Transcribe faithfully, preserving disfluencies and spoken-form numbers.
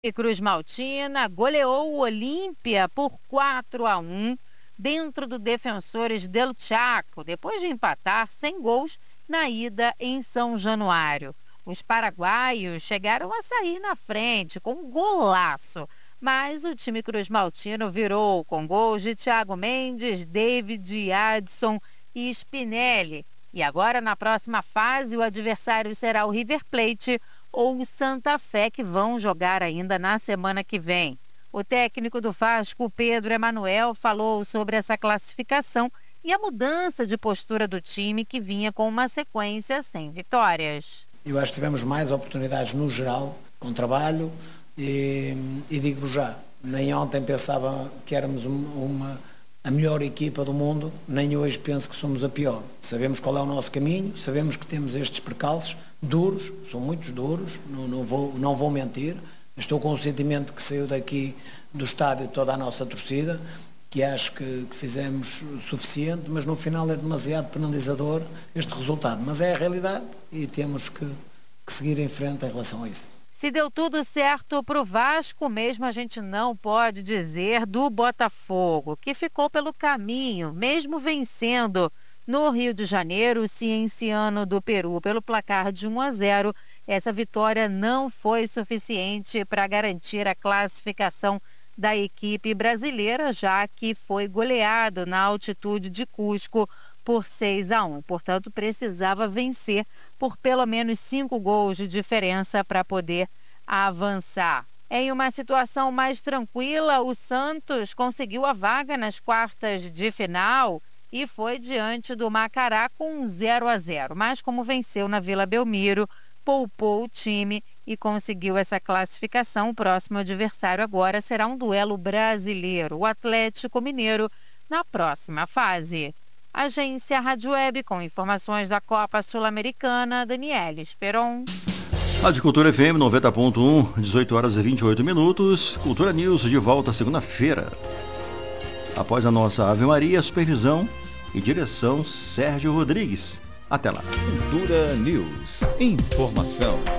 E Cruz Maltina goleou o Olímpia por quatro a um dentro do Defensores del Chaco, depois de empatar sem gols na ida em São Januário. Os paraguaios chegaram a sair na frente com um golaço, mas o time Cruz Maltino virou com gols de Thiago Mendes, David, Adson e Spinelli. E agora, na próxima fase, o adversário será o River Plate ou o Santa Fé, que vão jogar ainda na semana que vem. O técnico do Vasco, Pedro Emanuel, falou sobre essa classificação e a mudança de postura do time, que vinha com uma sequência sem vitórias. Eu acho que tivemos mais oportunidades no geral, com trabalho, e, e digo-vos já, nem ontem pensava que éramos uma, a melhor equipa do mundo, nem hoje penso que somos a pior. Sabemos qual é o nosso caminho, sabemos que temos estes percalços duros, são muitos duros, não, não, vou, não vou mentir. Estou com o sentimento que saiu daqui do estádio toda a nossa torcida, que acho que, que fizemos o suficiente, mas no final é demasiado penalizador este resultado. Mas é a realidade e temos que, que seguir em frente em relação a isso. Se deu tudo certo para o Vasco, mesmo a gente não pode dizer do Botafogo, que ficou pelo caminho, mesmo vencendo no Rio de Janeiro, o Cienciano do Peru pelo placar de um a zero. Essa vitória não foi suficiente para garantir a classificação da equipe brasileira, já que foi goleado na altitude de Cusco por seis a um. Portanto, precisava vencer por pelo menos cinco gols de diferença para poder avançar. Em uma situação mais tranquila, o Santos conseguiu a vaga nas quartas de final e foi diante do Macará com um zero a zero. Mas como venceu na Vila Belmiro, poupou o time e conseguiu essa classificação. O próximo adversário agora será um duelo brasileiro, o Atlético Mineiro, na próxima fase. Agência Rádio Web, com informações da Copa Sul-Americana, Daniela Esperon. Rádio Cultura F M noventa ponto um, dezoito horas e vinte e oito minutos. Cultura News de volta segunda-feira. Após a nossa Ave Maria, supervisão e direção Sérgio Rodrigues. Até lá. Cultura News. Informação.